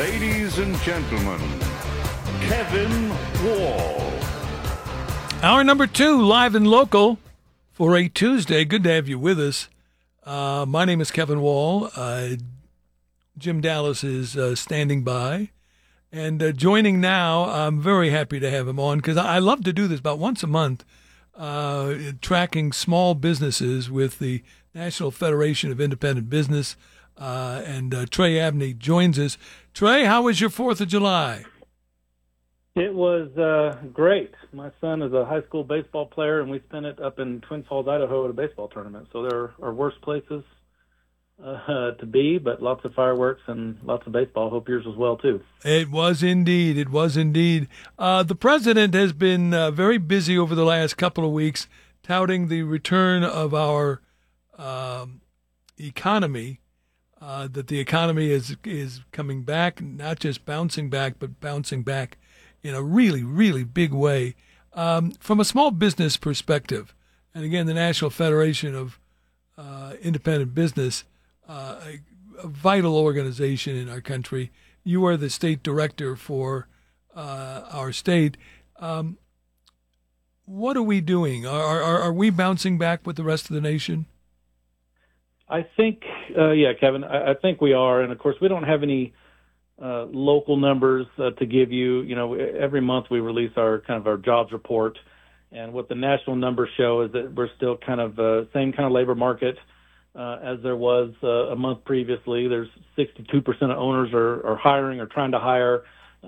Ladies and gentlemen, Kevin Wall. Hour number 2, live and local for a Tuesday. Good to have you with us. My name is Kevin Wall. Jim Dallas is standing by. And joining now, I'm very happy to have him on because I love to do this about once a month, tracking small businesses with the National Federation of Independent Business. And Trey Abney joins us. Trey, how was your 4th of July? It was great. My son is a high school baseball player, and we spent it up in Twin Falls, Idaho at a baseball tournament. So there are worse places to be, but lots of fireworks and lots of baseball. Hope yours was well, too. It was indeed. It was indeed. The president has been very busy over the last couple of weeks touting the return of our economy, that the economy is coming back, not just bouncing back, but bouncing back in a really, really big way. From a small business perspective, and again, the National Federation of Independent Business, a vital organization in our country. You are the state director for our state. What are we doing? Are we bouncing back with the rest of the nation? I think, Kevin, I think we are. And, of course, we don't have any local numbers to give you. You know, every month we release our jobs report. And what the national numbers show is that we're still kind of same kind of labor market as there was a month previously. There's 62% of owners are hiring or trying to hire.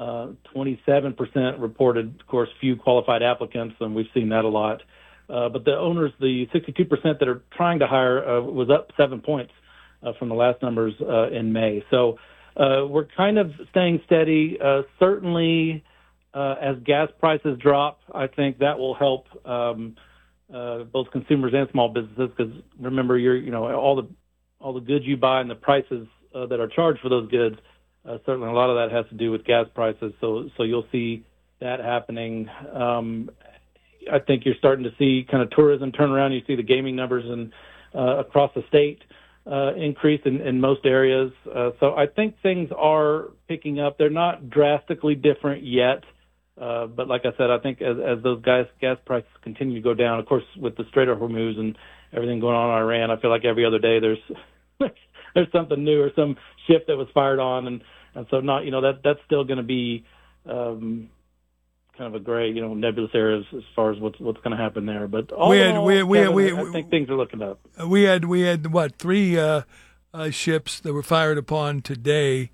27% reported, of course, few qualified applicants, and we've seen that a lot. But the owners, the 62% that are trying to hire, was up 7 points from the last numbers in May. So we're kind of staying steady. Certainly, as gas prices drop, I think that will help both consumers and small businesses. Because remember, all the goods you buy and the prices that are charged for those goods. Certainly, a lot of that has to do with gas prices. So you'll see that happening. I think you're starting to see kind of tourism turn around. You see the gaming numbers across the state increase in most areas. So I think things are picking up. They're not drastically different yet. But like I said, I think as those gas prices continue to go down, of course, with the Strait of Hormuz and everything going on in Iran, I feel like every other day there's something new or some ship that was fired on. And so not, that's still going to be kind of a gray, nebulous area as far as what's going to happen there. But I think things are looking up. We had what, 3 ships that were fired upon today.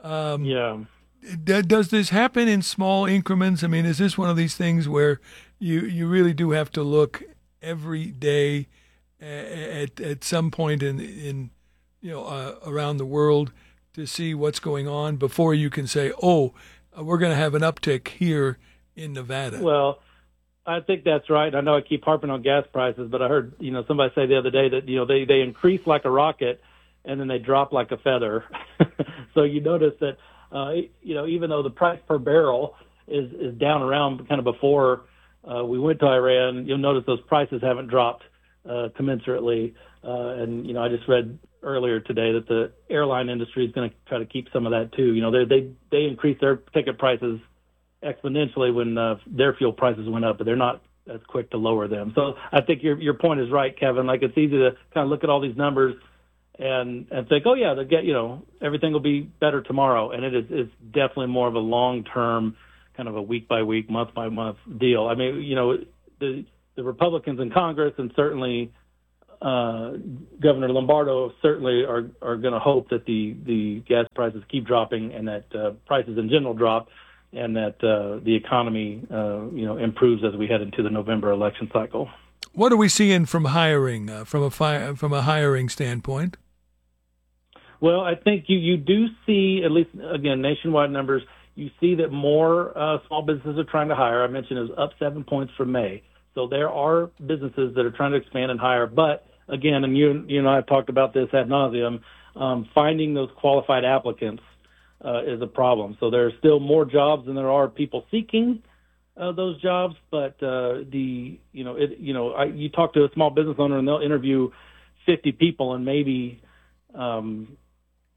Does this happen in small increments? I mean, is this one of these things where you really do have to look every day at some point in around the world to see what's going on before you can say, we're going to have an uptick here in Nevada? Well, I think that's right. I know I keep harping on gas prices, but I heard somebody say the other day that they increase like a rocket and then they drop like a feather. So you notice that even though the price per barrel is down around kind of before we went to Iran, you'll notice those prices haven't dropped commensurately. And I just read earlier today that the airline industry is going to try to keep some of that too. They increased their ticket prices exponentially when their fuel prices went up, but they're not as quick to lower them. So I think your point is right, Kevin. Like, it's easy to kind of look at all these numbers and think, they'll get, everything will be better tomorrow. And it's definitely more of a long-term, kind of a week-by-week, month-by-month deal. I mean, the Republicans in Congress and certainly Governor Lombardo certainly are going to hope that the gas prices keep dropping and that prices in general drop, and that the economy, improves as we head into the November election cycle. What are we seeing from hiring, from a hiring standpoint? Well, I think you do see, at least, again, nationwide numbers, you see that more small businesses are trying to hire. I mentioned it was up 7 points from May. So there are businesses that are trying to expand and hire. But, again, and you and I have talked about this ad nauseum, finding those qualified applicants is a problem. So there are still more jobs than there are people seeking those jobs. But you talk to a small business owner and they'll interview 50 people, and maybe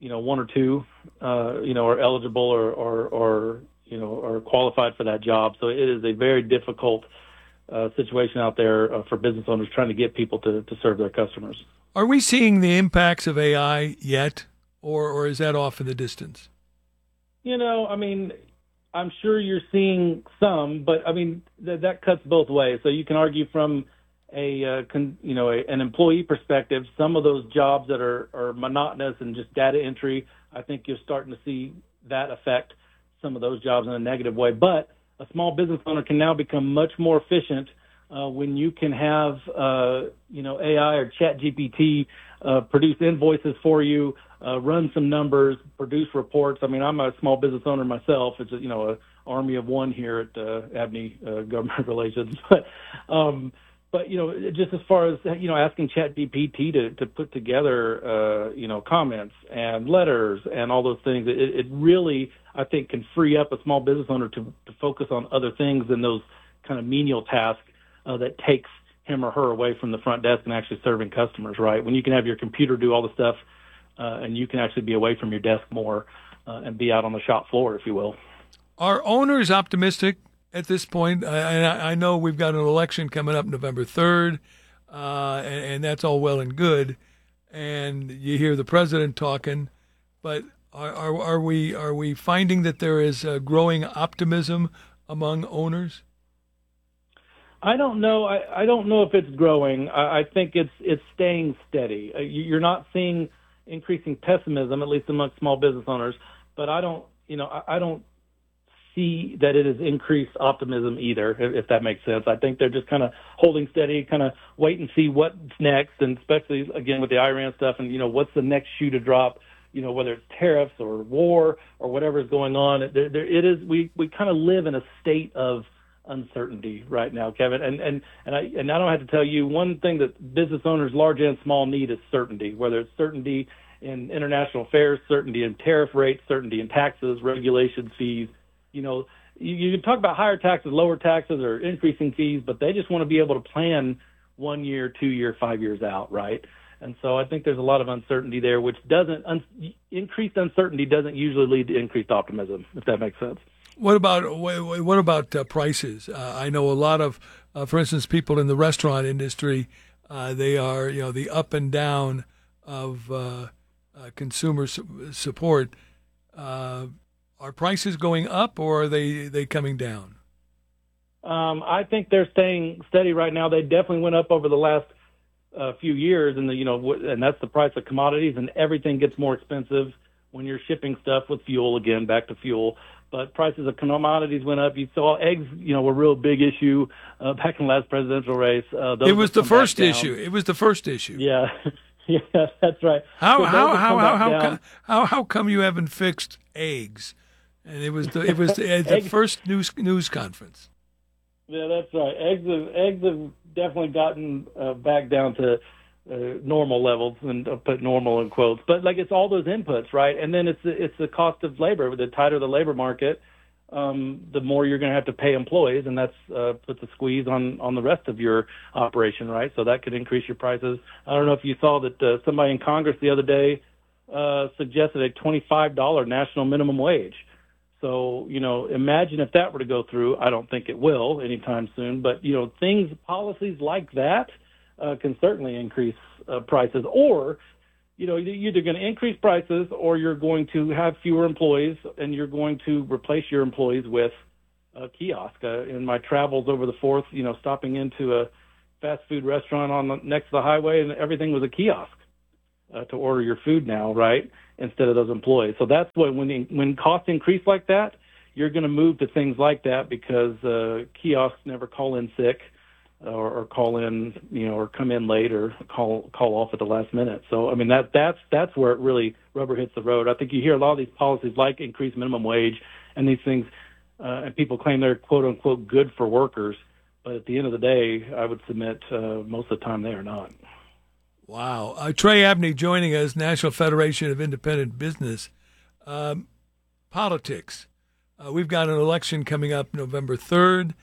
one or two, are eligible or are qualified for that job. So it is a very difficult situation out there for business owners trying to get people to serve their customers. Are we seeing the impacts of AI yet, or is that off in the distance? I'm sure you're seeing some, but that cuts both ways. So you can argue from an employee perspective, some of those jobs that are monotonous and just data entry, I think you're starting to see that affect some of those jobs in a negative way. But a small business owner can now become much more efficient when you can have AI or ChatGPT produce invoices for you, run some numbers, produce reports. I'm a small business owner myself. It's a army of one here at Abney Government Relations, but just as far as asking ChatGPT to put together comments and letters and all those things, it really, I think, can free up a small business owner to focus on other things than those kind of menial tasks that takes him or her away from the front desk and actually serving customers. Right, when you can have your computer do all the stuff and you can actually be away from your desk more and be out on the shop floor, if you will. Are owners optimistic at this point? I know we've got an election coming up November 3rd, and that's all well and good. And you hear the president talking, but are we finding that there is a growing optimism among owners? I don't know. I don't know if it's growing. I think it's staying steady. You're not seeing increasing pessimism, at least among small business owners. But I don't see that it has increased optimism either, if that makes sense. I think they're just kind of holding steady, kind of wait and see what's next, and especially, again, with the Iran stuff and, what's the next shoe to drop, whether it's tariffs or war or whatever is going on. We kind of live in a state of uncertainty right now, Kevin. And I don't have to tell you, one thing that business owners, large and small, need is certainty, whether it's certainty in international affairs, certainty in tariff rates, certainty in taxes, regulations, fees. You can talk about higher taxes, lower taxes, or increasing fees, but they just want to be able to plan 1 year, 2 year, 5 years out, right? And so I think there's a lot of uncertainty there, which increased uncertainty doesn't usually lead to increased optimism, if that makes sense. What about prices? I know a lot of, for instance, people in the restaurant industry. They are, the up and down of consumer support. Are prices going up, or are they coming down? I think they're staying steady right now. They definitely went up over the last few years, and and that's the price of commodities, and everything gets more expensive when you're shipping stuff with fuel. Again, back to fuel. But prices of commodities went up. You saw eggs, were a real big issue back in the last presidential race. It was the first issue. It was the first issue. Yeah, yeah, that's right. How come you haven't fixed eggs? And it was the first news conference. Yeah, that's right. Eggs have definitely gotten back down to normal levels, and put normal in quotes. But it's all those inputs, right? And then it's the cost of labor. The tighter the labor market, the more you're going to have to pay employees, and that's puts a squeeze on the rest of your operation, right? So that could increase your prices. I don't know if you saw that somebody in Congress the other day suggested a $25 national minimum wage. So, imagine if that were to go through. I don't think it will anytime soon, but, policies like that can certainly increase prices. Or, you're either going to increase prices, or you're going to have fewer employees, and you're going to replace your employees with a kiosk. In my travels over the 4th, stopping into a fast food restaurant next to the highway, and everything was a kiosk to order your food now, right? Instead of those employees. So that's when costs increase like that, you're going to move to things like that, because kiosks never call in sick or call in, or come in late or call off at the last minute. So, that's where it really rubber hits the road. I think you hear a lot of these policies like increased minimum wage and these things, and people claim they're quote unquote good for workers. But at the end of the day, I would submit most of the time they are not. Wow. Trey Abney joining us, National Federation of Independent Business. Politics. We've got an election coming up November 3rd.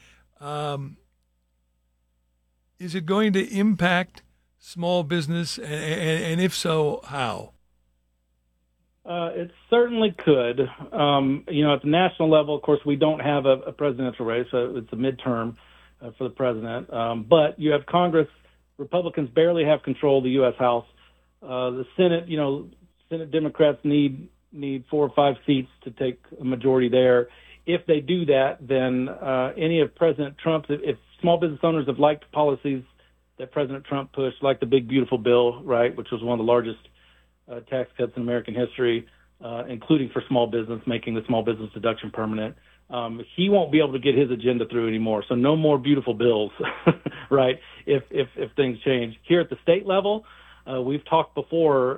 Is it going to impact small business, and if so, how? It certainly could. At the national level, of course, we don't have a presidential race. So it's a midterm for the president. But you have Congress. Republicans barely have control of the U.S. House. The Senate, Senate Democrats need 4 or 5 seats to take a majority there. If they do that, then any of President Trump's, if small business owners have liked policies that President Trump pushed, like the Big Beautiful Bill, right, which was one of the largest tax cuts in American history, including for small business, making the small business deduction permanent. He won't be able to get his agenda through anymore. So no more beautiful bills, right? If things change here at the state level, we've talked before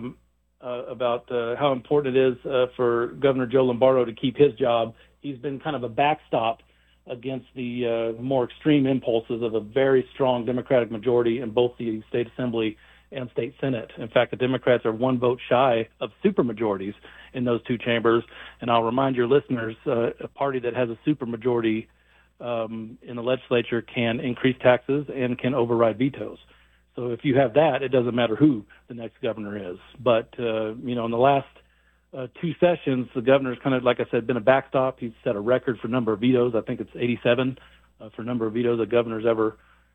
about how important it is for Governor Joe Lombardo to keep his job. He's been kind of a backstop against the more extreme impulses of a very strong Democratic majority in both the state assembly and state senate. In fact, the Democrats are 1 vote shy of supermajorities in those 2 chambers. And I'll remind your listeners, a party that has a supermajority in the legislature can increase taxes and can override vetoes. So if you have that, it doesn't matter who the next governor is. But, in the last 2 sessions, the governor's kind of, like I said, been a backstop. He's set a record for number of vetoes. I think it's 87 for number of vetoes a governor's ever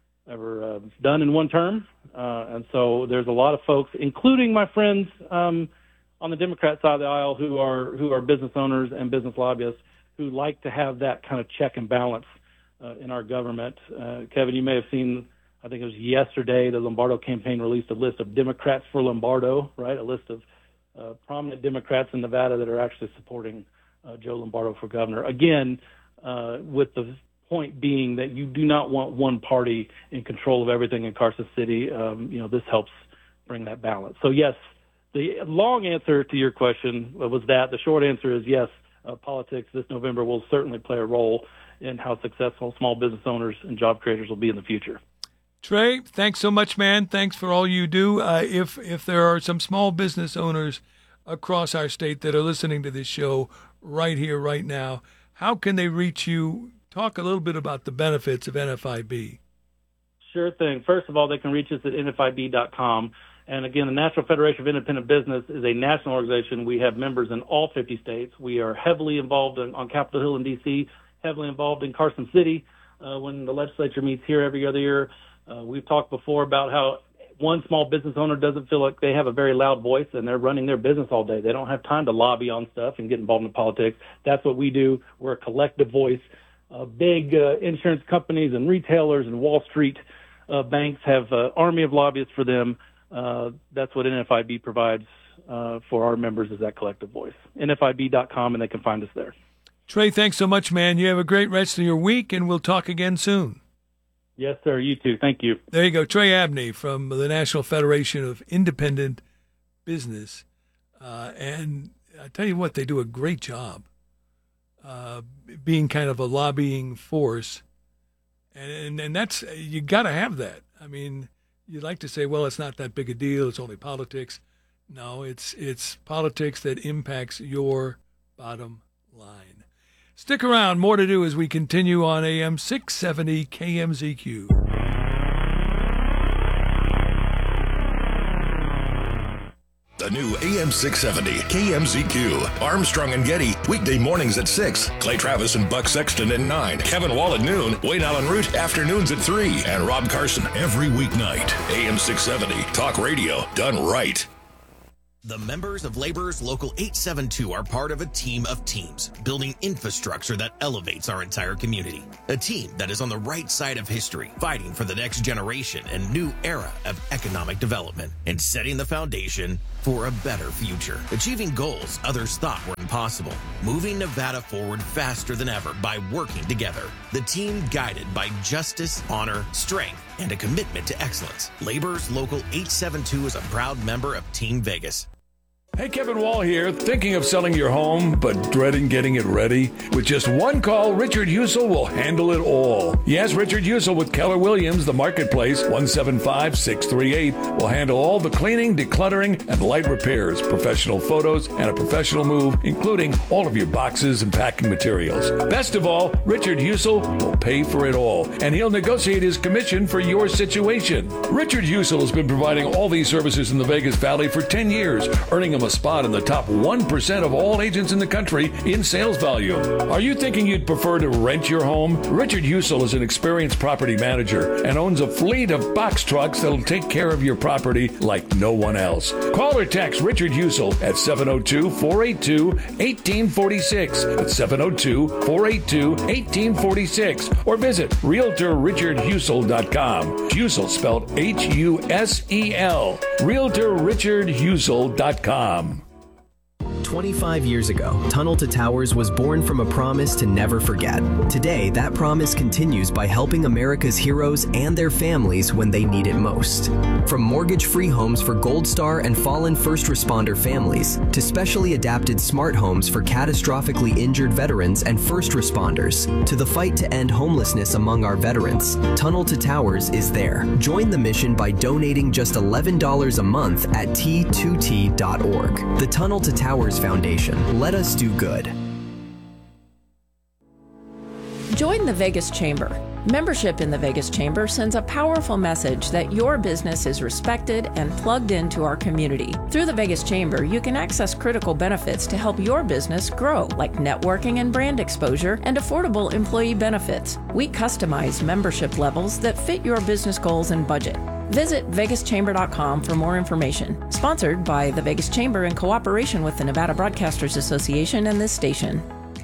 done in one term. And so there's a lot of folks, including my friends on the Democrat side of the aisle who are business owners and business lobbyists who like to have that kind of check and balance in our government. Kevin, you may have seen, I think it was yesterday, the Lombardo campaign released a list of Democrats for Lombardo, right? A list of prominent Democrats in Nevada that are actually supporting Joe Lombardo for governor. Again, with the point being that you do not want one party in control of everything in Carson City. This helps bring that balance. So yes, the long answer to your question was that. The short answer is yes, politics this November will certainly play a role in how successful small business owners and job creators will be in the future. Trey, thanks so much, man. Thanks for all you do. If there are some small business owners across our state that are listening to this show right here, right now, how can they reach you? Talk a little bit about the benefits of NFIB. Sure thing. First of all, they can reach us at NFIB.com. And again, the National Federation of Independent Business is a national organization. We have members in all 50 states. We are heavily involved on Capitol Hill in D.C., heavily involved in Carson City when the legislature meets here every other year. We've talked before about how one small business owner doesn't feel like they have a very loud voice and they're running their business all day. They don't have time to lobby on stuff and get involved in politics. That's what we do. We're a collective voice. Big insurance companies and retailers and Wall Street banks have an army of lobbyists for them. That's what NFIB provides for our members, is that collective voice. NFIB.com, and they can find us there. Trey, thanks so much, man. You have a great rest of your week, and we'll talk again soon. Yes, sir. You too. Thank you. There you go. Trey Abney from the National Federation of Independent Business. And I tell you what, they do a great job being kind of a lobbying force. And that's, you got to have that. I mean, you'd like to say, well, it's not that big a deal. It's only politics. No, it's politics that impacts your bottom line. Stick around. More to do as we continue on AM 670 KMZQ. The new AM 670 KMZQ. Armstrong and Getty, weekday mornings at 6. Clay Travis and Buck Sexton at 9. Kevin Wall at noon. Wayne Allen Root, afternoons at 3. And Rob Carson every weeknight. AM 670, talk radio done right. The members of Laborers Local 872 are part of a team of teams, building infrastructure that elevates our entire community. A team that is on the right side of history, fighting for the next generation and new era of economic development, and setting the foundation for a better future. Achieving goals others thought were impossible. Moving Nevada forward faster than ever by working together. The team guided by justice, honor, strength, and a commitment to excellence. Laborers Local 872 is a proud member of Team Vegas. Hey, Kevin Wall here. Thinking of selling your home, but dreading getting it ready? With just one call, Richard Husel will handle it all. Yes, Richard Husel with Keller Williams, the Marketplace, 175-638, will handle all the cleaning, decluttering, and light repairs, professional photos, and a professional move, including all of your boxes and packing materials. Best of all, Richard Husel will pay for it all, and he'll negotiate his commission for your situation. Richard Husel has been providing all these services in the Vegas Valley for 10 years, earning him a spot in the top 1% of all agents in the country in sales value. Are you thinking you'd prefer to rent your home? Richard Husel is an experienced property manager and owns a fleet of box trucks that'll take care of your property like no one else. Call or text Richard Husel at 702-482-1846. That's 702-482-1846. Or visit RealtorRichardHusel.com. Husel spelled Husel. RealtorRichardHusel.com. 25 years ago, Tunnel to Towers was born from a promise to never forget. Today, that promise continues by helping America's heroes and their families when they need it most. From mortgage-free homes for Gold Star and fallen first responder families, to specially adapted smart homes for catastrophically injured veterans and first responders, to the fight to end homelessness among our veterans, Tunnel to Towers is there. Join the mission by donating just $11 a month at T2T.org. The Tunnel to Towers Foundation. Let us do good. Join the Vegas Chamber. Membership in the Vegas Chamber sends a powerful message that your business is respected and plugged into our community. Through the Vegas Chamber, you can access critical benefits to help your business grow, like networking and brand exposure and affordable employee benefits. We customize membership levels that fit your business goals and budget. Visit vegaschamber.com for more information. Sponsored by the Vegas Chamber in cooperation with the Nevada Broadcasters Association and this station.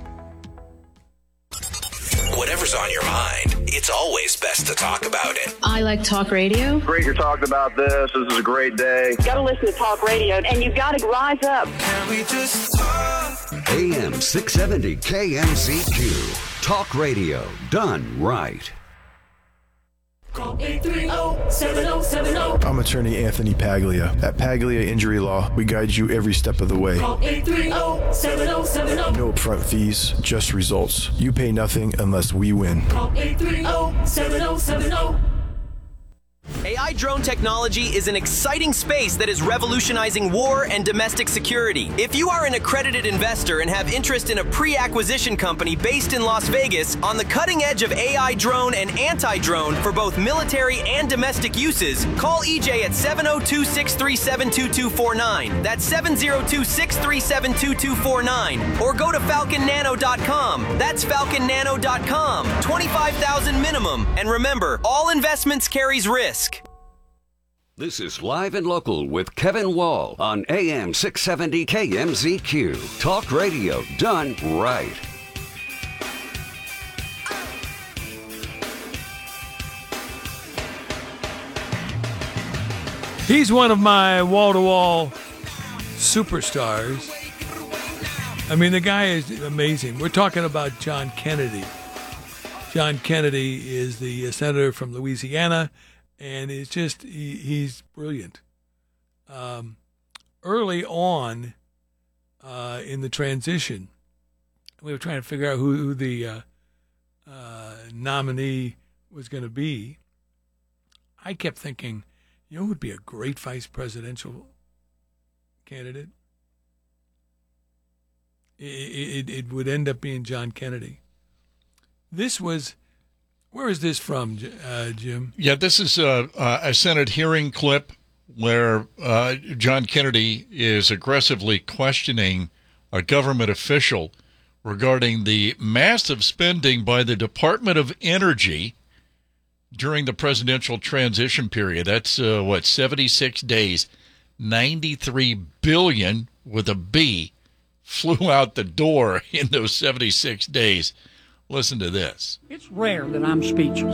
Whatever's on your mind, it's always best to talk about it. I like talk radio. Great you're talking about this. This is a great day. Got to listen to talk radio, and you've got to rise up. Can we just talk? AM 670 KMZQ. Talk radio done right. Call 830-7070. I'm attorney Anthony Paglia. At Paglia Injury Law, we guide you every step of the way. Call 830-7070. No upfront fees, just results. You pay nothing unless we win. Call 830-7070. AI drone technology is an exciting space that is revolutionizing war and domestic security. If you are an accredited investor and have interest in a pre-acquisition company based in Las Vegas on the cutting edge of AI drone and anti-drone for both military and domestic uses, call EJ at 702-637-2249. That's 702-637-2249. Or go to falconnano.com. That's falconnano.com. $25,000 minimum. And remember, all investments carries risk. This is Live and Local with Kevin Wall on AM 670 KMZQ. Talk radio done right. He's one of my wall-to-wall superstars. I mean, the guy is amazing. We're talking about John Kennedy. John Kennedy is the senator from Louisiana, and it's just, he's brilliant. Early on in the transition, we were trying to figure out who the nominee was going to be. I kept thinking, you know who would be a great vice presidential candidate? It would end up being John Kennedy. This was... Where is this from, Jim? Yeah, this is a Senate hearing clip where John Kennedy is aggressively questioning a government official regarding the massive spending by the Department of Energy during the presidential transition period. That's, 76 days, $93 billion with a B flew out the door in those 76 days. Listen to this. It's rare that I'm speechless.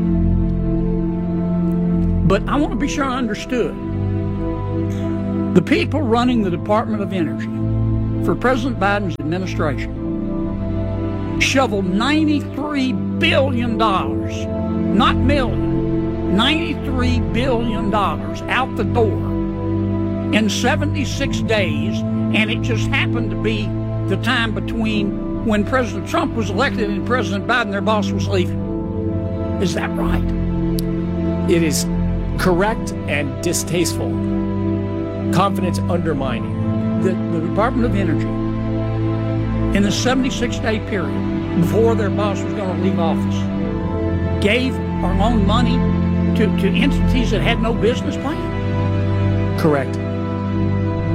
But I want to be sure I understood. The people running the Department of Energy for President Biden's administration shoveled $93 billion, not million, $93 billion out the door in 76 days, and it just happened to be the time between when President Trump was elected and President Biden, their boss, was leaving. Is that right? It is correct and distasteful. Confidence undermining. The Department of Energy, in the 76-day period before their boss was going to leave office, gave or loaned money to entities that had no business plan? Correct.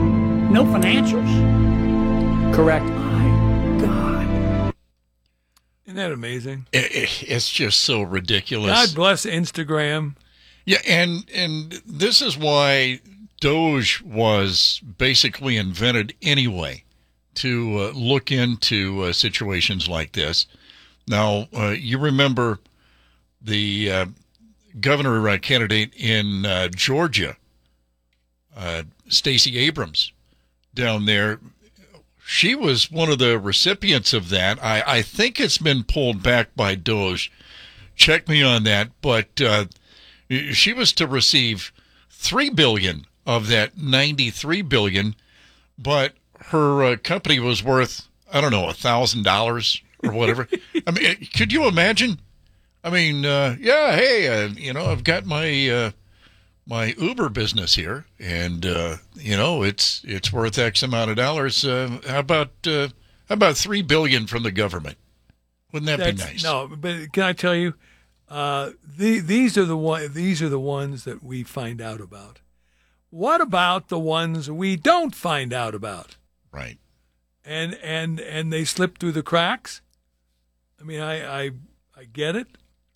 No financials. Correct. My God. Isn't that amazing? It's just so ridiculous. God bless Instagram. Yeah, and this is why Doge was basically invented anyway, to look into situations like this. Now, you remember the governor candidate in Georgia, Stacey Abrams, down there. She was one of the recipients of that. I think it's been pulled back by Doge. Check me on that. But she was to receive $3 billion of that $93 billion, but her company was worth, I don't know, $1,000 or whatever. I mean, could you imagine? I mean, I've got my my Uber business here, and it's worth X amount of dollars. How about $3 billion from the government? Wouldn't that be nice? No, but can I tell you, these are the ones that we find out about. What about the ones we don't find out about? Right. And they slip through the cracks. I mean, I get it.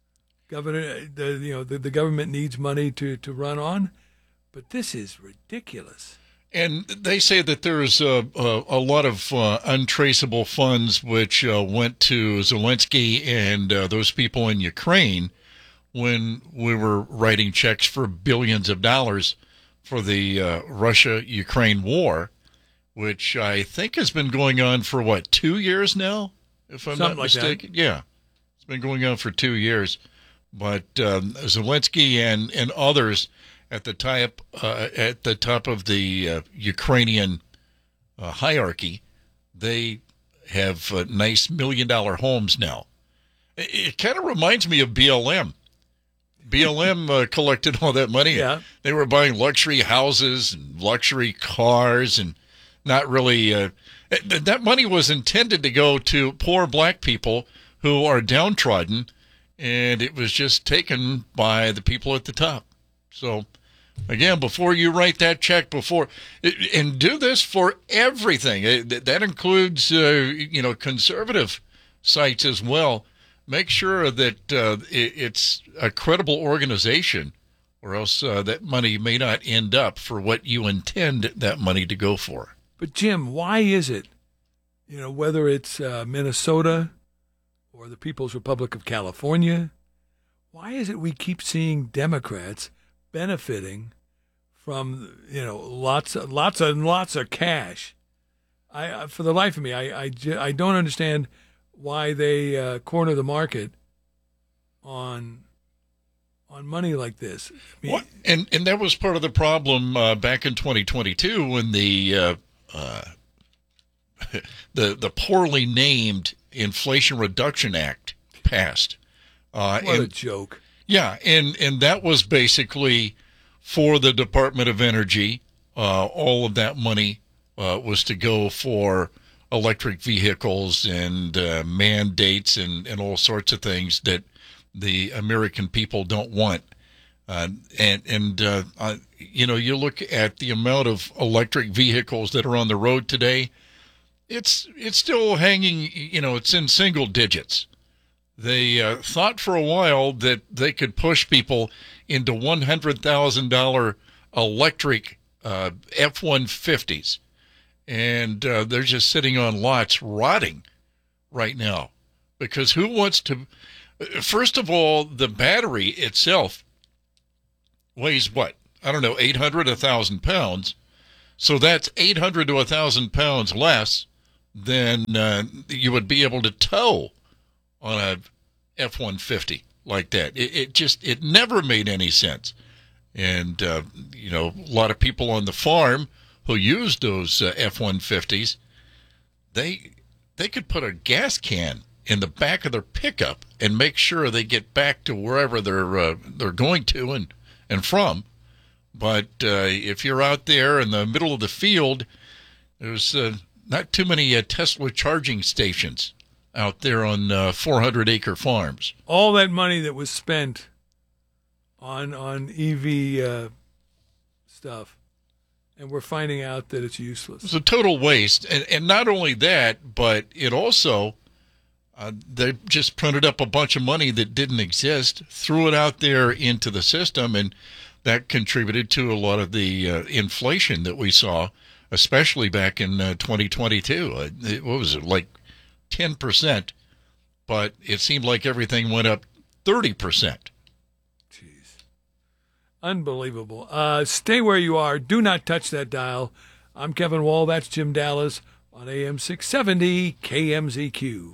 The government needs money to run on, but this is ridiculous. And they say that there's a lot of untraceable funds which went to Zelensky and those people in Ukraine when we were writing checks for billions of dollars for the Russia-Ukraine war, which I think has been going on for, 2 years now, if I'm not mistaken? Like yeah, it's been going on for 2 years. But Zelensky and others at the top of the Ukrainian hierarchy, they have nice $1 million homes now. It kind of reminds me of BLM. BLM collected all that money. Yeah. They were buying luxury houses and luxury cars, and not really. That money was intended to go to poor black people who are downtrodden, and it was just taken by the people at the top. So, again, before you write that check, and do this for everything. That includes, conservative sites as well. Make sure that it's a credible organization, or else that money may not end up for what you intend that money to go for. But, Jim, why is it, whether it's Minnesota or the People's Republic of California, why is it we keep seeing Democrats benefiting from, lots of cash? For the life of me, I don't understand why they corner the market on money like this. I mean, and that was part of the problem back in 2022 when the poorly named Inflation Reduction Act passed. What a joke. Yeah, and that was basically for the Department of Energy. All of that money was to go for electric vehicles and mandates and all sorts of things that the American people don't want. You look at the amount of electric vehicles that are on the road today, it's still hanging, it's in single digits. They thought for a while that they could push people into $100,000 electric F-150s. And they're just sitting on lots rotting right now. Because who wants to... First of all, the battery itself weighs what? I don't know, 800, 1,000 pounds. So that's 800 to 1,000 pounds less than you would be able to tow on a F-150 like that. It never made any sense. And, a lot of people on the farm who use those F-150s, they could put a gas can in the back of their pickup and make sure they get back to wherever they're going to and from. But if you're out there in the middle of the field, there's not too many Tesla charging stations out there on 400-acre farms. All that money that was spent on EV stuff, and we're finding out that it's useless. It's a total waste. And not only that, but it also, they just printed up a bunch of money that didn't exist, threw it out there into the system, and that contributed to a lot of the inflation that we saw, especially back in 2022. What was it, like 10%? But it seemed like everything went up 30%. Unbelievable. Stay where you are. Do not touch that dial. I'm Kevin Wall. That's Jim Dallas on AM 670 KMZQ.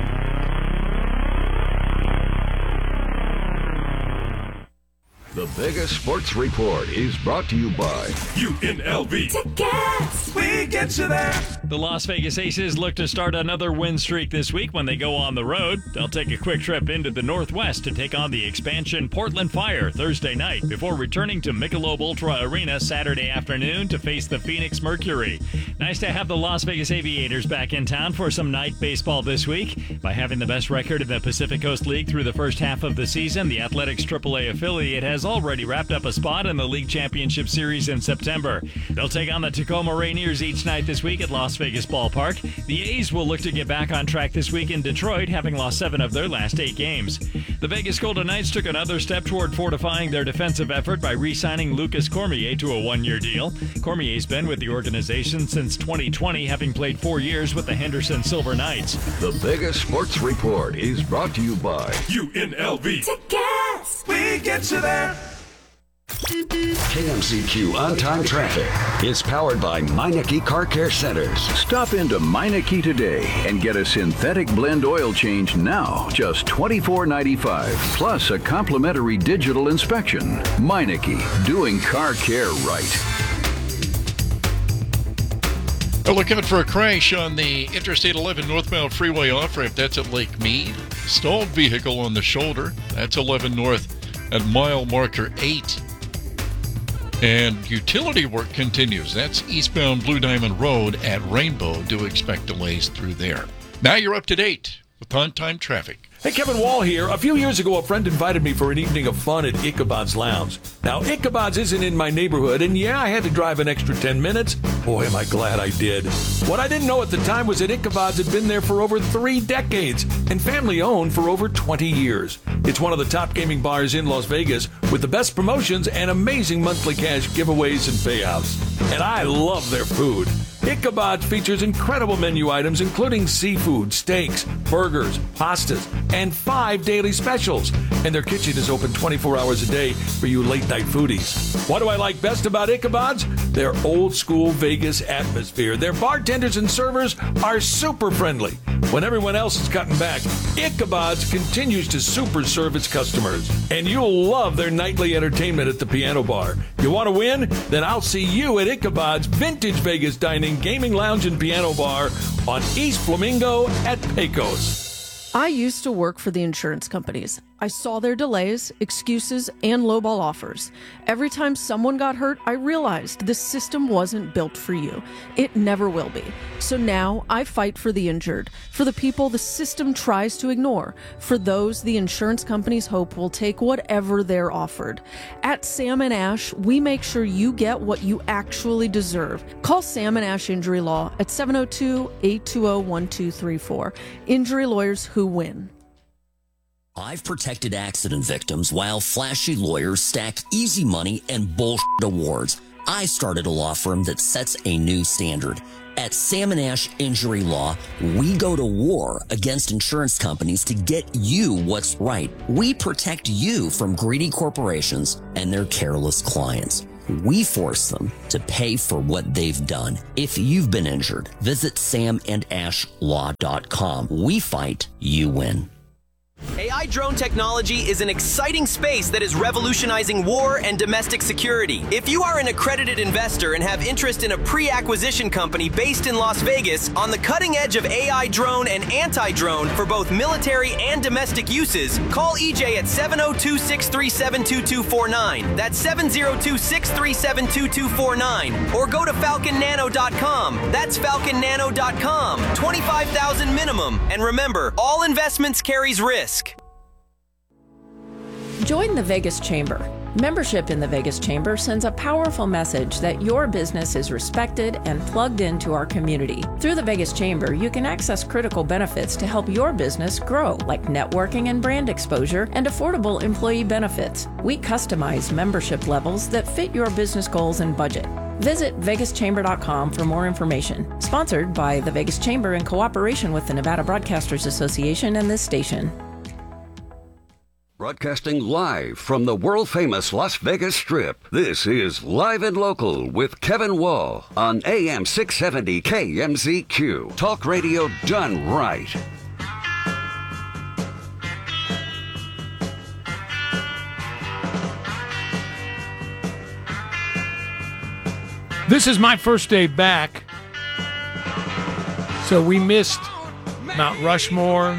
The biggest sports report is brought to you by UNLV. Tickets! We get you there. The Las Vegas Aces look to start another win streak this week when they go on the road. They'll take a quick trip into the Northwest to take on the expansion Portland Fire Thursday night before returning to Michelob Ultra Arena Saturday afternoon to face the Phoenix Mercury. Nice to have the Las Vegas Aviators back in town for some night baseball this week. By having the best record in the Pacific Coast League through the first half of the season, the Athletics AAA affiliate has already wrapped up a spot in the League Championship Series in September. They'll take on the Tacoma Rainiers each night this week at Las Vegas Ballpark. The A's will look to get back on track this week in Detroit, having lost 7 of their last 8 games. The Vegas Golden Knights took another step toward fortifying their defensive effort by re-signing Lucas Cormier to a 1-year deal. Cormier's been with the organization since 2020, having played 4 years with the Henderson Silver Knights. The biggest sports report is brought to you by UNLV. Tickets! We get you there. KMZQ On-Time Traffic is powered by Meineke Car Care Centers. Stop into Meineke today and get a synthetic blend oil change now, just $24.95, plus a complimentary digital inspection. Meineke, doing car care right. Look out for a crash on the Interstate 11 northbound freeway off-ramp. That's at Lake Mead. Stalled vehicle on the shoulder. That's 11 north at mile marker 8. And utility work continues. That's eastbound Blue Diamond Road at Rainbow. Do expect delays through there. Now you're up to date with on-time traffic. Hey, Kevin Wall here. A few years ago, a friend invited me for an evening of fun at Ichabod's Lounge. Now, Ichabod's isn't in my neighborhood, and yeah, I had to drive an extra 10 minutes. Boy, am I glad I did. What I didn't know at the time was that Ichabod's had been there for over 3 decades and family-owned for over 20 years. It's one of the top gaming bars in Las Vegas with the best promotions and amazing monthly cash giveaways and payouts. And I love their food. Ichabod features incredible menu items including seafood, steaks, burgers, pastas, and 5 daily specials. And their kitchen is open 24 hours a day for you late-night foodies. What do I like best about Ichabod's? Their old-school Vegas atmosphere. Their bartenders and servers are super friendly. When everyone else is cutting back, Ichabod's continues to super serve its customers. And you'll love their nightly entertainment at the piano bar. You want to win? Then I'll see you at Ichabod's Vintage Vegas Dining, Gaming Lounge, and Piano Bar on East Flamingo at Pecos. I used to work for the insurance companies. I saw their delays, excuses, and lowball offers. Every time someone got hurt, I realized this system wasn't built for you. It never will be. So now I fight for the injured, for the people the system tries to ignore, for those the insurance companies hope will take whatever they're offered. At Sam & Ash, we make sure you get what you actually deserve. Call Sam & Ash Injury Law at 702-820-1234. Injury lawyers who win. I've protected accident victims while flashy lawyers stack easy money and bullshit awards. I started a law firm that sets a new standard. At Sam & Ash Injury Law, we go to war against insurance companies to get you what's right. We protect you from greedy corporations and their careless clients. We force them to pay for what they've done. If you've been injured, visit samandashlaw.com. We fight, you win. AI drone technology is an exciting space that is revolutionizing war and domestic security. If you are an accredited investor and have interest in a pre-acquisition company based in Las Vegas on the cutting edge of AI drone and anti-drone for both military and domestic uses, call EJ at 702-637-2249. That's 702-637-2249. Or go to falconnano.com. That's falconnano.com. $25,000 minimum. And remember, all investments carries risk. Join the Vegas Chamber. Membership in the Vegas Chamber sends a powerful message that your business is respected and plugged into our community. Through the Vegas Chamber, you can access critical benefits to help your business grow, like networking and brand exposure and affordable employee benefits. We customize membership levels that fit your business goals and budget. Visit vegaschamber.com for more information. Sponsored by the Vegas Chamber in cooperation with the Nevada Broadcasters Association and this station. Broadcasting live from the world-famous Las Vegas Strip, this is Live and Local with Kevin Wall on AM 670 KMZQ. Talk radio done right. This is my first day back, so we missed Mount Rushmore,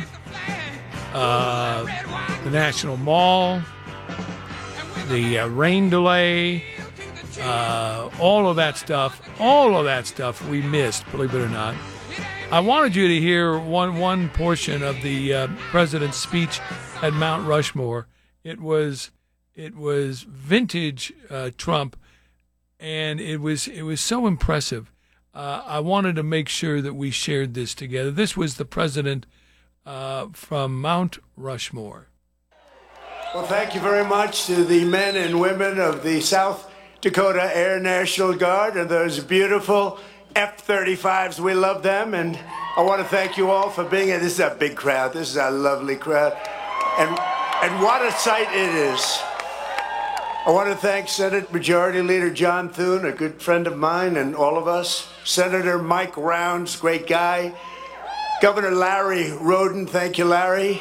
the National Mall, the rain delay, all of that stuff we missed, believe it or not. I wanted you to hear one portion of the president's speech at Mount Rushmore. It was vintage Trump, and it was so impressive. I wanted to make sure that we shared this together. This was the president from Mount Rushmore. Well, thank you very much to the men and women of the South Dakota Air National Guard and those beautiful F-35s. We love them, and I want to thank you all for being here. This is a big crowd. This is a lovely crowd, and what a sight it is. I want to thank Senate Majority Leader John Thune, a good friend of mine and all of us. Senator Mike Rounds, great guy. Governor Larry Roden, thank you, Larry.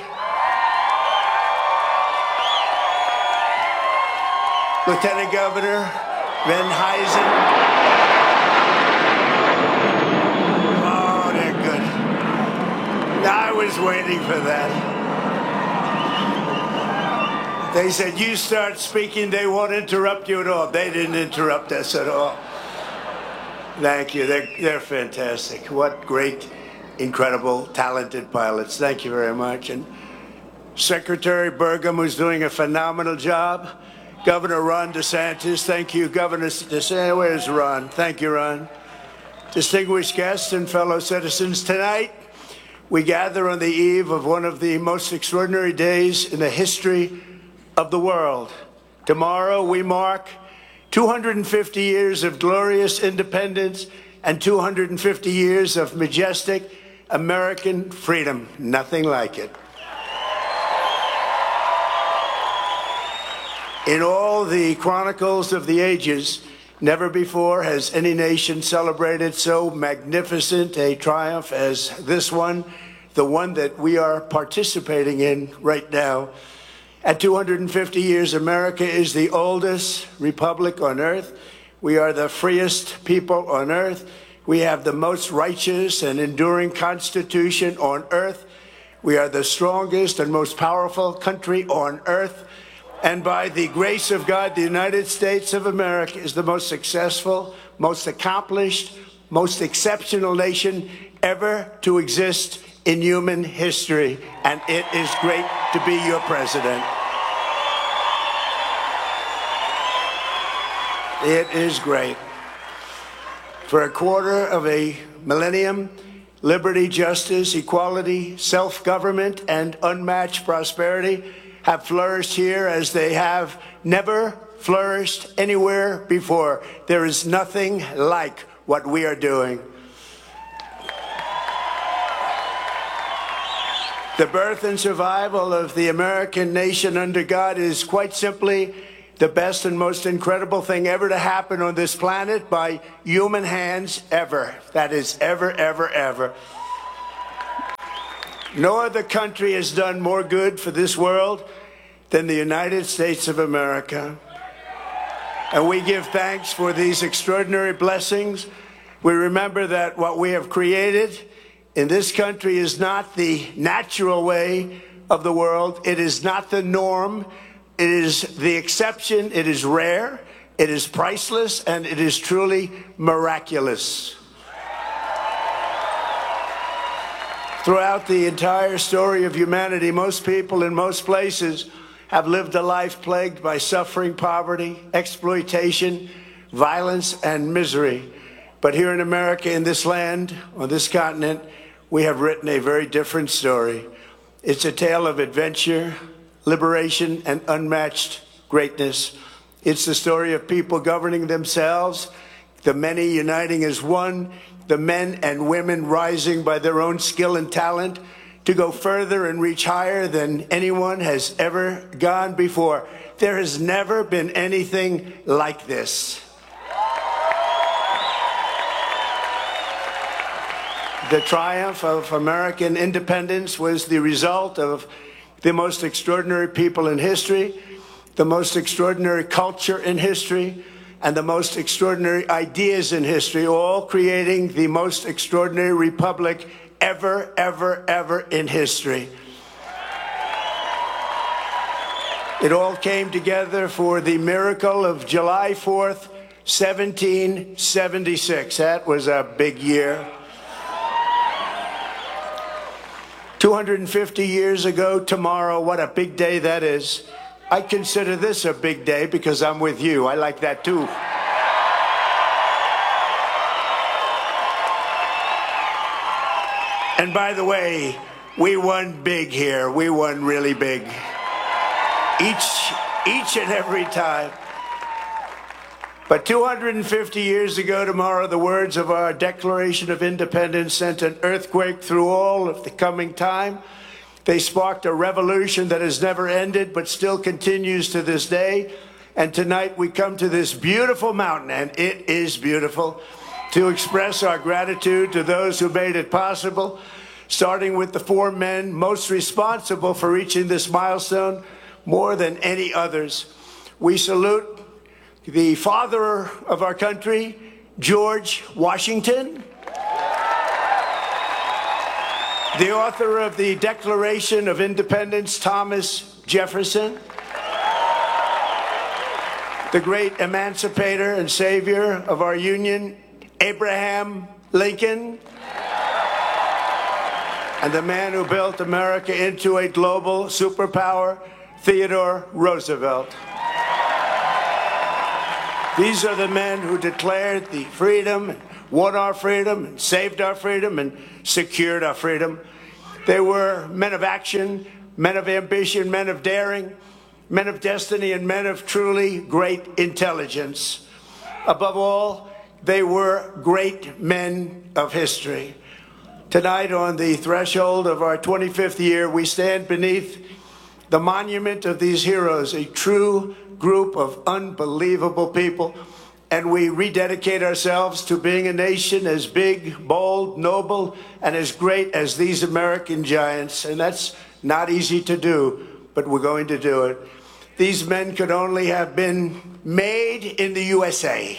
Lieutenant Governor Van Huysen. Oh, they're good. I was waiting for that. They said, you start speaking, they won't interrupt you at all. They didn't interrupt us at all. Thank you. They're fantastic. What great, incredible, talented pilots. Thank you very much. And Secretary Burgum, who's doing a phenomenal job. Governor Ron DeSantis, thank you. Governor DeSantis, where's Ron? Thank you, Ron. Distinguished guests and fellow citizens, tonight we gather on the eve of one of the most extraordinary days in the history of the world. Tomorrow we mark 250 years of glorious independence and 250 years of majestic American freedom. Nothing like it. In all the chronicles of the ages, never before has any nation celebrated so magnificent a triumph as this one, the one that we are participating in right now. At 250 years, America is the oldest republic on earth. We are the freest people on earth. We have the most righteous and enduring constitution on earth. We are the strongest and most powerful country on earth. And by the grace of God, the United States of America is the most successful, most accomplished, most exceptional nation ever to exist in human history. And it is great to be your president. It is great. For a quarter of a millennium, liberty, justice, equality, self-government, and unmatched prosperity have flourished here as they have never flourished anywhere before. There is nothing like what we are doing. The birth and survival of the American nation under God is quite simply the best and most incredible thing ever to happen on this planet by human hands ever. That is ever, ever, ever. No other country has done more good for this world than the United States of America. And we give thanks for these extraordinary blessings. We remember that what we have created in this country is not the natural way of the world. It is not the norm. It is the exception. It is rare. It is priceless. And it is truly miraculous. Throughout the entire story of humanity, most people in most places have lived a life plagued by suffering, poverty, exploitation, violence, and misery. But here in America, in this land, on this continent, we have written a very different story. It's a tale of adventure, liberation, and unmatched greatness. It's the story of people governing themselves, the many uniting as one, the men and women rising by their own skill and talent to go further and reach higher than anyone has ever gone before. There has never been anything like this. The triumph of American independence was the result of the most extraordinary people in history, the most extraordinary culture in history, and the most extraordinary ideas in history, all creating the most extraordinary republic ever, ever, ever in history. It all came together for the miracle of July 4th, 1776. That was a big year. 250 years ago tomorrow, what a big day that is. I consider this a big day because I'm with you. I like that too. And by the way, we won big here. We won really big. Each and every time. But 250 years ago tomorrow, the words of our Declaration of Independence sent an earthquake through all of the coming time. They sparked a revolution that has never ended, but still continues to this day. And tonight we come to this beautiful mountain, and it is beautiful, to express our gratitude to those who made it possible, starting with the four men most responsible for reaching this milestone more than any others. We salute the father of our country, George Washington, the author of the Declaration of Independence, Thomas Jefferson, the great emancipator and savior of our Union, Abraham Lincoln, and the man who built America into a global superpower, Theodore Roosevelt. These are the men who declared the freedom, and won our freedom, and saved our freedom, and secured our freedom. They were men of action, men of ambition, men of daring, men of destiny, and men of truly great intelligence. Above all, they were great men of history. Tonight, on the threshold of our 25th year, we stand beneath the monument of these heroes, a true group of unbelievable people, and we rededicate ourselves to being a nation as big, bold, noble, and as great as these American giants. And that's not easy to do, but we're going to do it. These men could only have been made in the USA.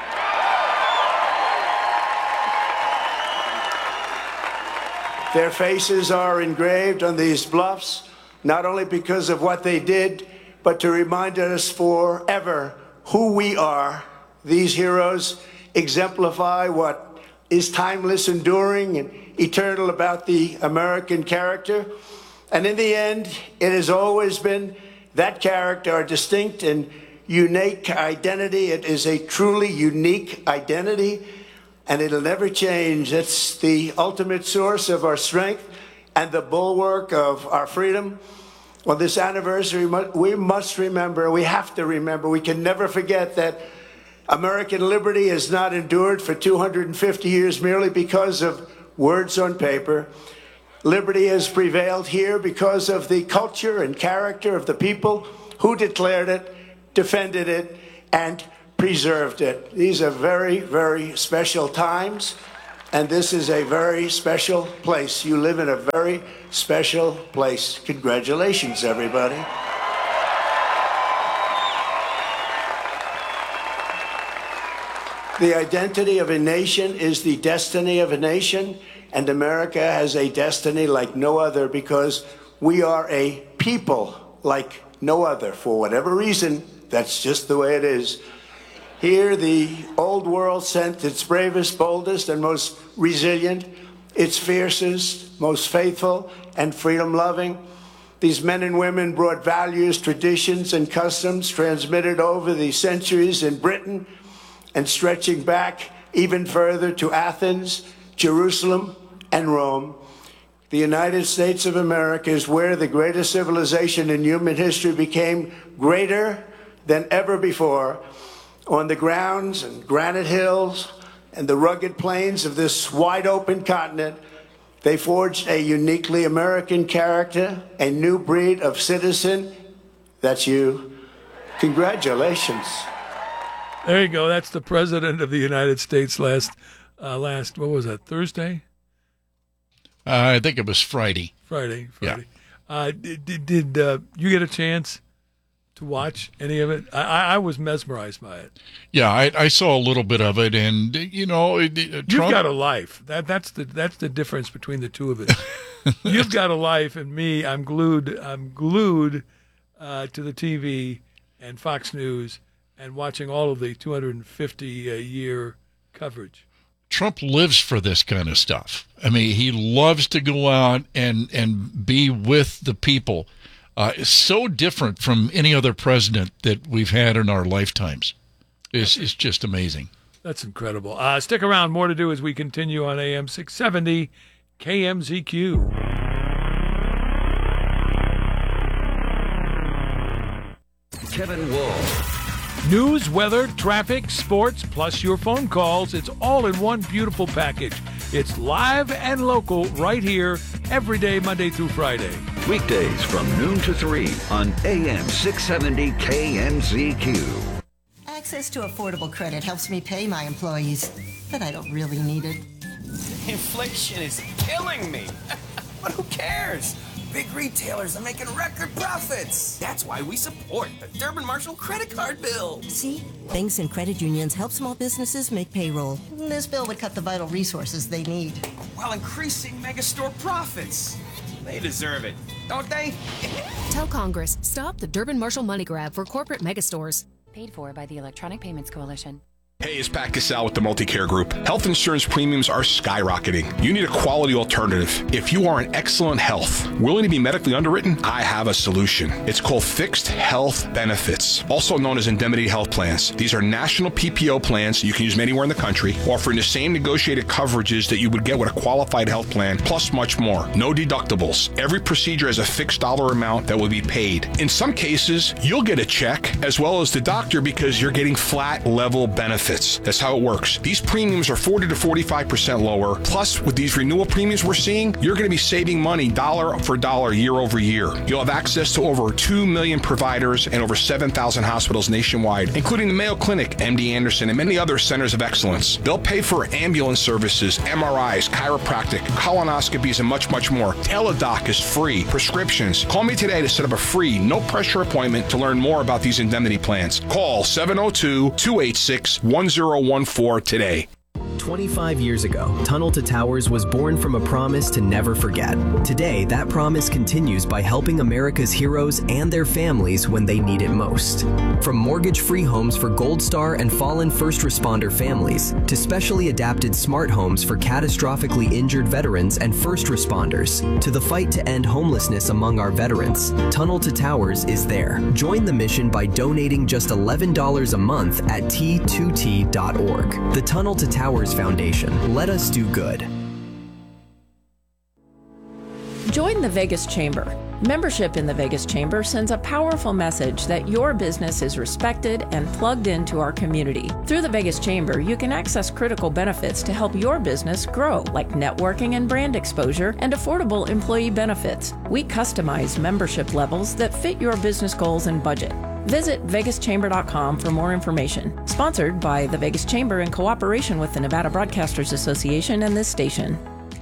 Their faces are engraved on these bluffs, not only because of what they did, but to remind us forever who we are. These heroes exemplify what is timeless, enduring, and eternal about the American character. And in the end, it has always been that character, our distinct and unique identity. It is a truly unique identity, and it'll never change. It's the ultimate source of our strength and the bulwark of our freedom. On this anniversary, we must remember, we have to remember, we can never forget that American liberty has not endured for 250 years merely because of words on paper. Liberty has prevailed here because of the culture and character of the people who declared it, defended it, and preserved it. These are very, very special times, and this is a very special place. You live in a very special place. Congratulations, everybody. The identity of a nation is the destiny of a nation, and America has a destiny like no other because we are a people like no other. For whatever reason, that's just the way it is. Here, the old world sent its bravest, boldest, and most resilient, its fiercest, most faithful, and freedom-loving. These men and women brought values, traditions, and customs transmitted over the centuries in Britain and stretching back even further to Athens, Jerusalem, and Rome. The United States of America is where the greatest civilization in human history became greater than ever before. On the grounds and granite hills and the rugged plains of this wide-open continent, they forged a uniquely American character, a new breed of citizen. That's you. Congratulations. There you go. That's the President of the United States last what was that, Thursday? I think it was Friday. Friday. Yeah. Did you get a chance to watch any of it? I was mesmerized by it. Yeah, I saw a little bit of it, and You've got a life. That's the difference between the two of us. You've got a life, and me, I'm glued to the TV and Fox News and watching all of the 250-year coverage. Trump lives for this kind of stuff. I mean, he loves to go out and be with the people. It's so different from any other president that we've had in our lifetimes. It's just amazing. That's incredible. Stick around. More to do as we continue on AM 670 KMZQ. Kevin Wall. News, weather, traffic, sports, plus your phone calls. It's all in one beautiful package. It's live and local right here every day, Monday through Friday. Weekdays from noon to 3 on AM 670 KMZQ. Access to affordable credit helps me pay my employees, but I don't really need it. Inflation is killing me. But who cares? Big retailers are making record profits. That's why we support the Durbin Marshall credit card bill. See? Banks and credit unions help small businesses make payroll. This bill would cut the vital resources they need, while increasing megastore profits. They deserve it, don't they? Tell Congress, stop the Durbin Marshall money grab for corporate megastores. Paid for by the Electronic Payments Coalition. Hey, it's Pat Cassell with the Multicare Group. Health insurance premiums are skyrocketing. You need a quality alternative. If you are in excellent health, willing to be medically underwritten, I have a solution. It's called Fixed Health Benefits, also known as indemnity health plans. These are national PPO plans you can use anywhere in the country, offering the same negotiated coverages that you would get with a qualified health plan, plus much more. No deductibles. Every procedure has a fixed dollar amount that will be paid. In some cases, you'll get a check as well as the doctor because you're getting flat level benefits. That's how it works. These premiums are 40 to 45% lower. Plus, with these renewal premiums we're seeing, you're going to be saving money dollar for dollar year over year. You'll have access to over 2 million providers and over 7,000 hospitals nationwide, including the Mayo Clinic, MD Anderson, and many other centers of excellence. They'll pay for ambulance services, MRIs, chiropractic, colonoscopies, and much, much more. Teladoc is free. Prescriptions. Call me today to set up a free, no-pressure appointment to learn more about these indemnity plans. Call 702-286-1014 today. 25 years ago, Tunnel to Towers was born from a promise to never forget. Today, that promise continues by helping America's heroes and their families when they need it most. From mortgage-free homes for Gold Star and fallen first responder families, to specially adapted smart homes for catastrophically injured veterans and first responders, to the fight to end homelessness among our veterans, Tunnel to Towers is there. Join the mission by donating just $11 a month at T2T.org. The Tunnel to Towers Foundation. Let us do good. Join the Vegas Chamber. Membership in the Vegas Chamber sends a powerful message that your business is respected and plugged into our community. Through the Vegas Chamber, you can access critical benefits to help your business grow, like networking and brand exposure and affordable employee benefits. We customize membership levels that fit your business goals and budget. Visit vegaschamber.com for more information. Sponsored by the Vegas Chamber in cooperation with the Nevada Broadcasters Association and this station.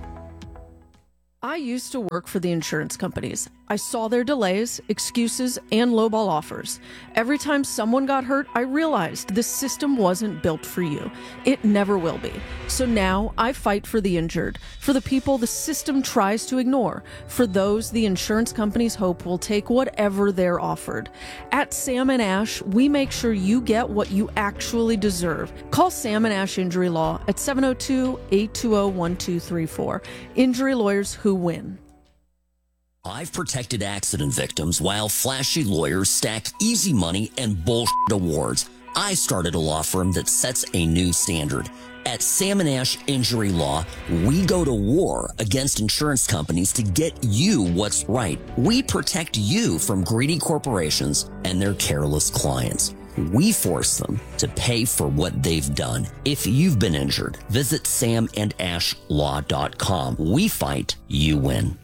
I used to work for the insurance companies. I saw their delays, excuses, and lowball offers. Every time someone got hurt, I realized this system wasn't built for you. It never will be. So now I fight for the injured, for the people the system tries to ignore, for those the insurance companies hope will take whatever they're offered. At Sam & Ash, we make sure you get what you actually deserve. Call Sam & Ash Injury Law at 702-820-1234. Injury lawyers who win. I've protected accident victims while flashy lawyers stack easy money and bullshit awards. I started a law firm that sets a new standard. At Sam & Ash Injury Law, we go to war against insurance companies to get you what's right. We protect you from greedy corporations and their careless clients. We force them to pay for what they've done. If you've been injured, visit samandashlaw.com. We fight, you win.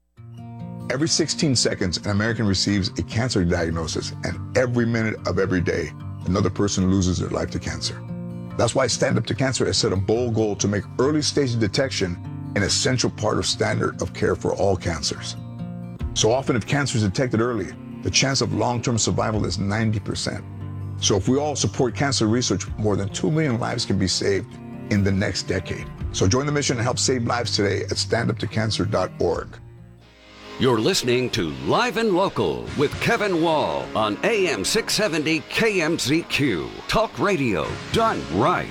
Every 16 seconds, an American receives a cancer diagnosis, and every minute of every day, another person loses their life to cancer. That's why Stand Up to Cancer has set a bold goal to make early-stage detection an essential part of standard of care for all cancers. So often, if cancer is detected early, the chance of long-term survival is 90%. So if we all support cancer research, more than 2 million lives can be saved in the next decade. So join the mission and help save lives today at standuptocancer.org. You're listening to Live and Local with Kevin Wall on AM 670 KMZQ. Talk radio done right.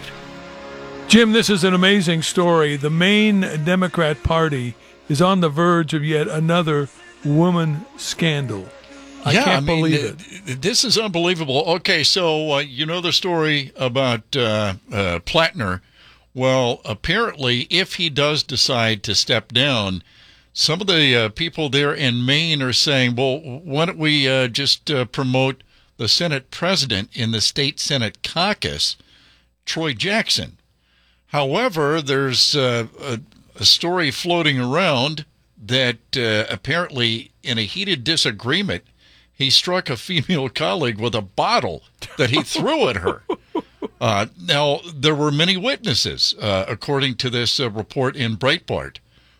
Jim, this is an amazing story. The Maine Democrat Party is on the verge of yet another woman scandal. I can't believe it. This is unbelievable. Okay, so you know the story about Plattner. Well, apparently, if he does decide to step down, some of the people there in Maine are saying, well, why don't we just promote the Senate president in the state Senate caucus, Troy Jackson. However, there's a story floating around that apparently in a heated disagreement, he struck a female colleague with a bottle that he threw at her. Now, there were many witnesses, according to this report in Breitbart.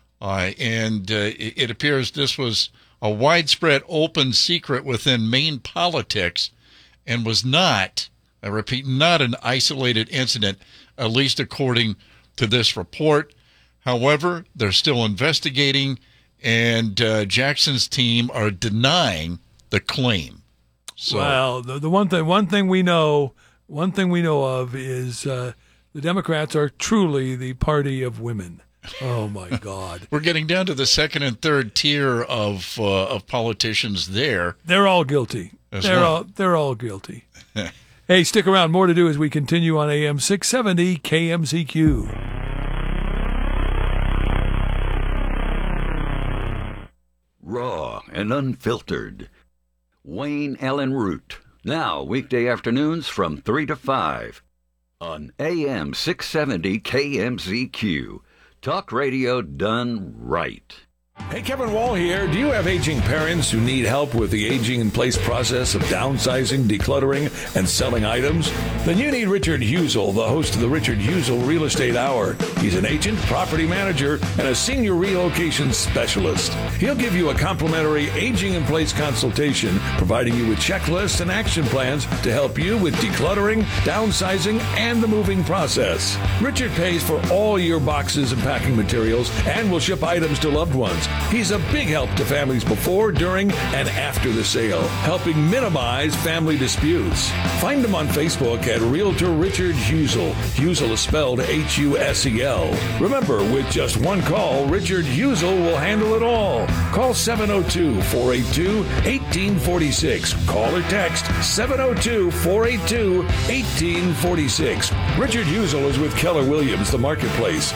And it appears this was a widespread open secret within Maine politics and was not, I repeat, not an isolated incident, at least according to this report. However, they're still investigating, and Jackson's team are denying the claim. So, well, the one thing we know of is the Democrats are truly the party of women. Oh my God! We're getting down to the second and third tier of politicians there. They're all guilty. They're all guilty. Hey, stick around. More to do as we continue on AM 670 KMZQ. Raw and unfiltered. Wayne Allen Root. Now, weekday afternoons from 3 to 5 on AM 670 KMZQ. Talk radio done right. Hey, Kevin Wall here. Do you have aging parents who need help with the aging-in-place process of downsizing, decluttering, and selling items? Then you need Richard Husel, the host of the Richard Husel Real Estate Hour. He's an agent, property manager, and a senior relocation specialist. He'll give you a complimentary aging-in-place consultation, providing you with checklists and action plans to help you with decluttering, downsizing, and the moving process. Richard pays for all your boxes and packing materials and will ship items to loved ones. He's a big help to families before, during, and after the sale, helping minimize family disputes. Find him on Facebook at Realtor Richard Husel. Husel is spelled H-U-S-E-L. Remember, with just one call, Richard Husel will handle it all. Call 702-482-1846. Call or text 702-482-1846. Richard Husel is with Keller Williams, the Marketplace.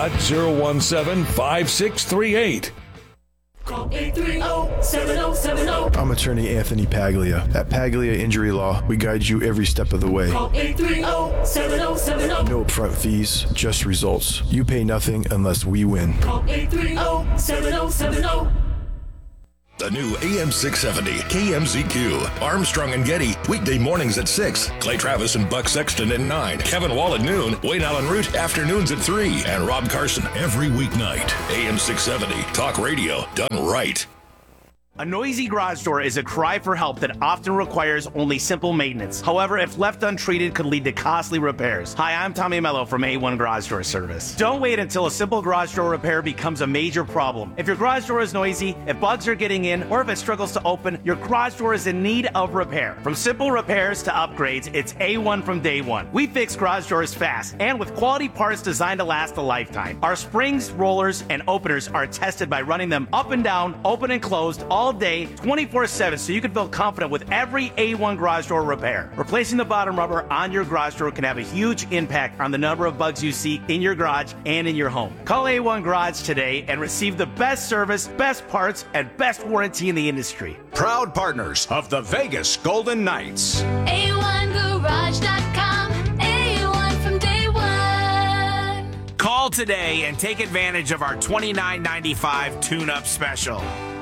S.017-5638. Call 830-7070. I'm attorney Anthony Paglia. At Paglia Injury Law, we guide you every step of the way. Call 830-7070. No upfront fees, just results. You pay nothing unless we win. Call 830-7070. The new AM 670 KMZQ. Armstrong and Getty, weekday mornings at 6. Clay Travis and Buck Sexton at 9. Kevin Wall at noon. Wayne Allen Root, afternoons at 3. And Rob Carson every weeknight. AM 670, talk radio done right. A noisy garage door is a cry for help that often requires only simple maintenance. However, if left untreated, could lead to costly repairs. Hi, I'm Tommy Mello from A1 Garage Door Service. Don't wait until a simple garage door repair becomes a major problem. If your garage door is noisy, if bugs are getting in, or if it struggles to open, your garage door is in need of repair. From simple repairs to upgrades, it's A1 from day one. We fix garage doors fast and with quality parts designed to last a lifetime. Our springs, rollers, and openers are tested by running them up and down, open and closed all day, 24/7, so you can feel confident with every A1 garage door repair. Replacing the bottom rubber on your garage door can have a huge impact on the number of bugs you see in your garage and in your home. Call A1 Garage today and receive the best service, best parts, and best warranty in the industry. Proud partners of the Vegas Golden Knights. A1Garage.com. A1 from day one. Call today and take advantage of our $29.95 tune-up special.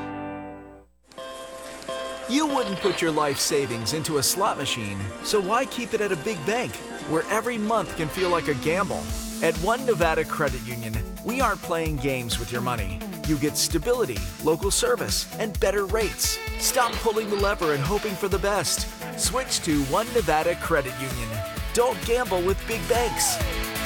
You wouldn't put your life savings into a slot machine, so why keep it at a big bank where every month can feel like a gamble? At One Nevada Credit Union, we aren't playing games with your money. You get stability, local service, and better rates. Stop pulling the lever and hoping for the best. Switch to One Nevada Credit Union. Don't gamble with big banks.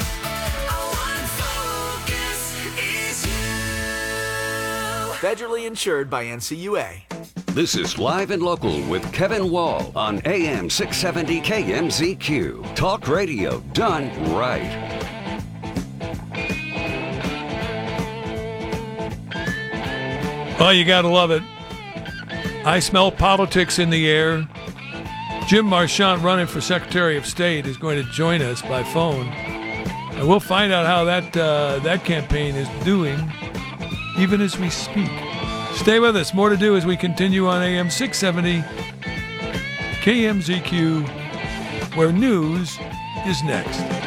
Federally insured by NCUA. This is Live and Local with Kevin Wall on AM 670 KMZQ. Talk radio done right. Oh, you gotta love it. I smell politics in the air. Jim Marchant, running for Secretary of State, is going to join us by phone. And we'll find out how that campaign is doing, even as we speak. Stay with us. More to do as we continue on AM 670 KMZQ, where news is next.